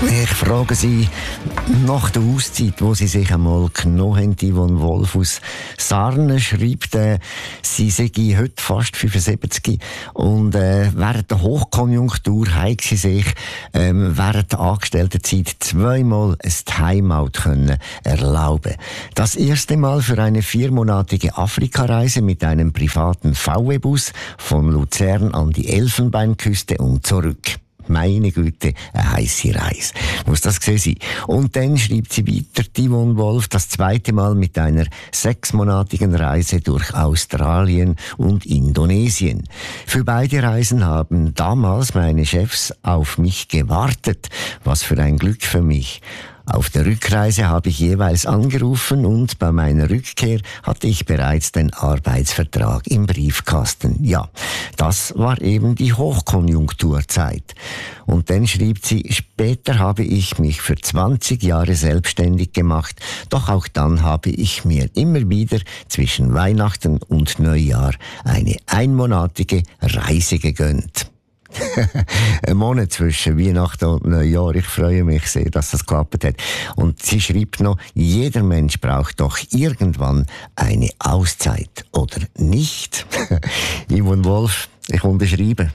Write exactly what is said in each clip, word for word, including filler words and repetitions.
Ich frage Sie nach der Auszeit, wo Sie sich einmal genommen haben, Yvonne Wolf aus Sarnen, schreibt, äh, sie sei heute fast fünfundsiebzig und äh, während der Hochkonjunktur haben sie sich ähm, während der Angestelltenzeit zweimal ein Timeout können erlauben. Das erste Mal für eine viermonatige Afrikareise mit einem privaten V W-Bus von Luzern an die Elfenbeinküste und zurück. Meine Güte, eine heisse Reise. Muss das gewesen sein. Und dann schreibt sie weiter, Yvonne Wolf, das zweite Mal mit einer sechsmonatigen Reise durch Australien und Indonesien. Für beide Reisen haben damals meine Chefs auf mich gewartet. Was für ein Glück für mich. Auf der Rückreise habe ich jeweils angerufen und bei meiner Rückkehr hatte ich bereits den Arbeitsvertrag im Briefkasten. Ja, das war eben die Hochkonjunkturzeit. Und dann schrieb sie, später habe ich mich für zwanzig Jahre selbstständig gemacht, doch auch dann habe ich mir immer wieder zwischen Weihnachten und Neujahr eine einmonatige Reise gegönnt. Ein Monat zwischen Weihnachten und Neujahr. Ich freue mich sehr, dass das geklappt hat. Und sie schreibt noch, jeder Mensch braucht doch irgendwann eine Auszeit, oder nicht? Yvonne Wolf, ich unterschreibe.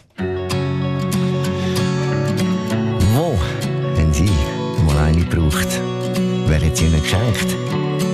Wo haben Sie mal eine gebraucht? Wer hat sie Ihnen geschenkt?